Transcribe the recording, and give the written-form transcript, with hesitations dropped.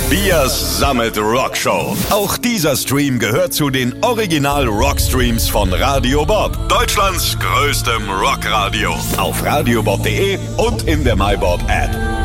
Biers Summit Rock Show. Auch dieser Stream gehört zu den Original Rockstreams von Radio Bob, Deutschlands größtem Rockradio. Auf radiobob.de und in der MyBob App.